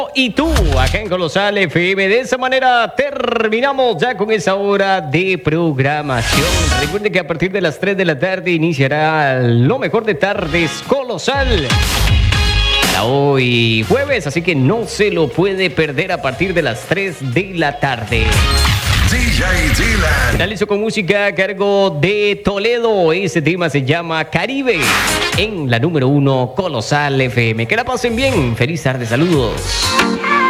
Y tú, acá en Colosal FM. De esa manera terminamos ya con esa hora de programación. Recuerde que a partir de las 3 de la tarde iniciará lo mejor de Tardes Colosal. Para hoy jueves, así que no se lo puede perder a partir de las 3 de la tarde. DJ Dylan. Finalizo con música a cargo de Toledo. Este tema se llama Caribe en la número 1 Colosal FM. Que la pasen bien. Feliz tarde. Saludos.